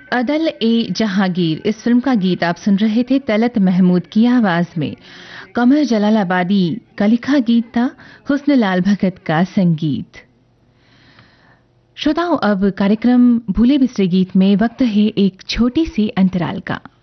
अदल ए जहांगीर, इस फिल्म का गीत आप सुन रहे थे तलत महमूद की आवाज में। कमर जलालाबादी का लिखा गीत था, हुस्न लाल भगत का संगीत। श्रोताओं, अब कार्यक्रम भूले बिसरे गीत में वक्त है एक छोटी सी अंतराल का।